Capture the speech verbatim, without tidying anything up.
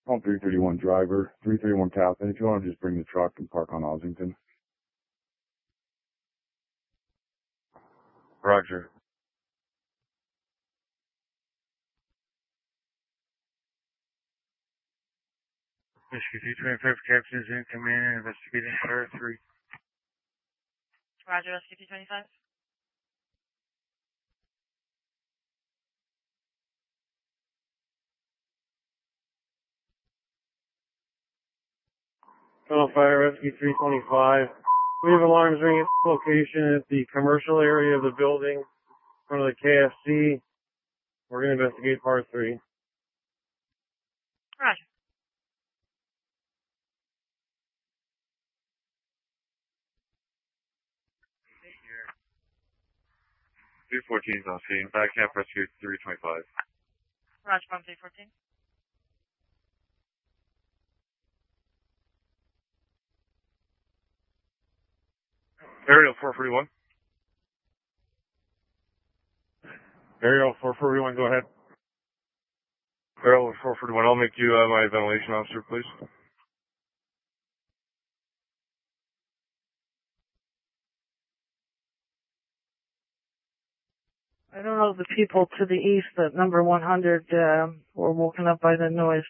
Call three thirty-one driver, three thirty-one Captain. If you want to just bring the truck and park on Ossington. Roger. Michigan three twenty-five captains in command, investigating car three. Roger, S K P twenty-five. Call Fire Rescue three twenty-five. We have alarms ringing at the location at the commercial area of the building, in front of the K F C. We're going to investigate part three. Roger. three fourteen is on scene. Back camp rescue three twenty-five. Roger, from three fourteen. Aerial four forty-one. Aerial four forty-one, go ahead. Aerial four forty-one, I'll make you uh, my ventilation officer, please. I don't know the people to the east at number one hundred uh, were woken up by the noise.